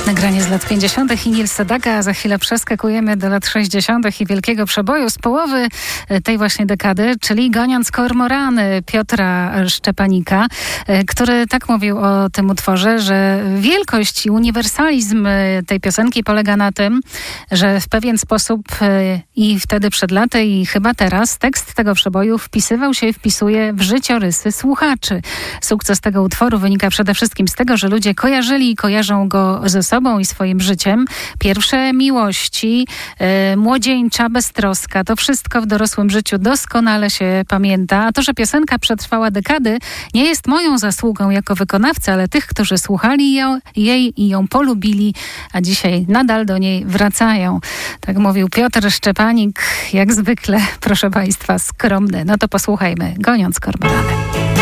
Nagranie z lat 50. i Nils Sedaka. Za chwilę przeskakujemy do lat 60. i wielkiego przeboju z połowy tej właśnie dekady, czyli Goniąc kormorany Piotra Szczepanika, który tak mówił o tym utworze, że wielkość i uniwersalizm tej piosenki polega na tym, że w pewien sposób i wtedy przed laty i chyba teraz tekst tego przeboju wpisywał się i wpisuje w życiorysy słuchaczy. Sukces tego utworu wynika przede wszystkim z tego, że ludzie kojarzyli i kojarzą go ze sobą i swoim życiem. Pierwsze miłości, młodzieńcza beztroska, to wszystko w dorosłym życiu doskonale się pamięta. A to, że piosenka przetrwała dekady, nie jest moją zasługą jako wykonawcy, ale tych, którzy słuchali jej i ją polubili, a dzisiaj nadal do niej wracają. Tak mówił Piotr Szczepanik, jak zwykle, proszę Państwa, skromny. No to posłuchajmy, Goniąc kormorany.